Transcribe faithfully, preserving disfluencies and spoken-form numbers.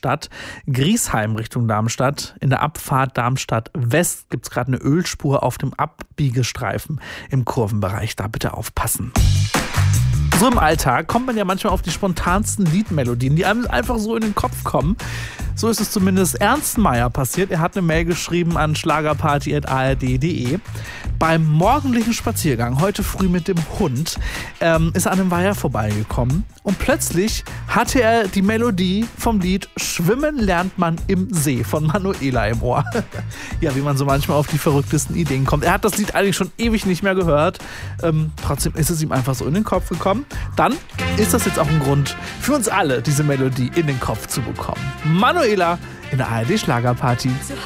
Darmstadt, Griesheim Richtung Darmstadt. In der Abfahrt Darmstadt West gibt es gerade eine Ölspur auf dem Abbiegestreifen im Kurvenbereich. Da bitte aufpassen. So im Alltag kommt man ja manchmal auf die spontansten Liedmelodien, die einem einfach so in den Kopf kommen. So ist es zumindest Ernst Meier passiert. Er hat eine Mail geschrieben an schlagerparty at a r d punkt d e. Beim morgendlichen Spaziergang, heute früh mit dem Hund, ähm, ist er an einem Weiher vorbeigekommen. Und plötzlich hatte er die Melodie vom Lied Schwimmen lernt man im See von Manuela im Ohr. Ja, wie man so manchmal auf die verrücktesten Ideen kommt. Er hat das Lied eigentlich schon ewig nicht mehr gehört. Ähm, trotzdem ist es ihm einfach so in den Kopf gekommen. Dann ist das jetzt auch ein Grund für uns alle, diese Melodie in den Kopf zu bekommen. Manuela in der A R D Schlagerparty.